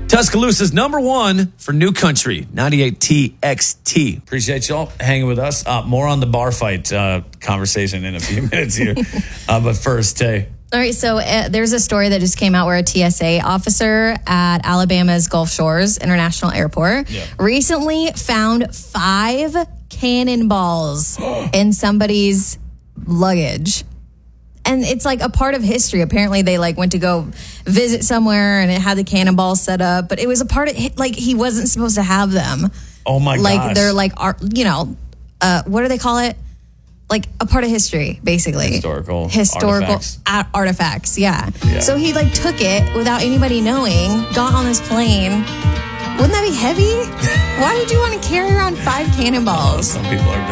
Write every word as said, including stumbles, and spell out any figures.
Tuscaloosa's number one for New Country, ninety-eight T X T. Appreciate y'all hanging with us. Uh, more on the bar fight uh, conversation in a few minutes here. Uh, but first, Tay. All right, so uh, there's a story that just came out where a T S A officer at Alabama's Gulf Shores International Airport yeah. recently found five cannonballs in somebody's luggage. And it's like a part of history. Apparently, they like went to go visit somewhere and it had the cannonballs set up. But it was a part of, like, he wasn't supposed to have them. Oh, my god! Like, gosh. they're like, art, you know, uh, what do they call it? Like a part of history, basically. Historical Historical artifacts. A- artifacts, yeah. yeah. So he like took it without anybody knowing, got on this plane. Wouldn't that be heavy? Why would you want to carry around five cannonballs? Some people are